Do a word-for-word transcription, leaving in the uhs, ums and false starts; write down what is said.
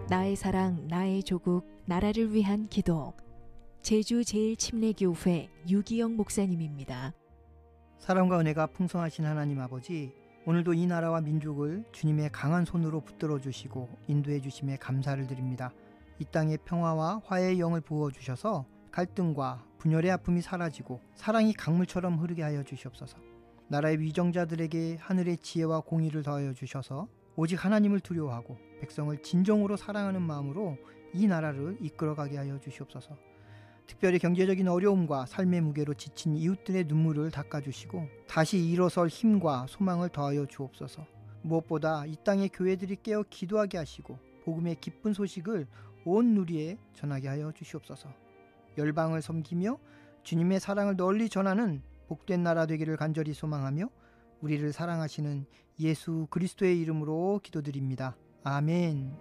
나의 사랑, 나의 조국, 나라를 위한 기도. 제주제일침례교회 유기영 목사님입니다. 사랑과 은혜가 풍성하신 하나님 아버지, 오늘도 이 나라와 민족을 주님의 강한 손으로 붙들어 주시고 인도해 주심에 감사를 드립니다. 이 땅에 평화와 화해의 영을 부어주셔서 갈등과 분열의 아픔이 사라지고 사랑이 강물처럼 흐르게 하여 주시옵소서. 나라의 위정자들에게 하늘의 지혜와 공의를 더하여 주셔서 오직 하나님을 두려워하고 백성을 진정으로 사랑하는 마음으로 이 나라를 이끌어가게 하여 주시옵소서. 특별히 경제적인 어려움과 삶의 무게로 지친 이웃들의 눈물을 닦아주시고 다시 일어설 힘과 소망을 더하여 주옵소서. 무엇보다 이 땅의 교회들이 깨어 기도하게 하시고 복음의 기쁜 소식을 온 누리에 전하게 하여 주시옵소서. 열방을 섬기며 주님의 사랑을 널리 전하는 복된 나라 되기를 간절히 소망하며 우리를 사랑하시는 예수 그리스도의 이름으로 기도드립니다. 아멘.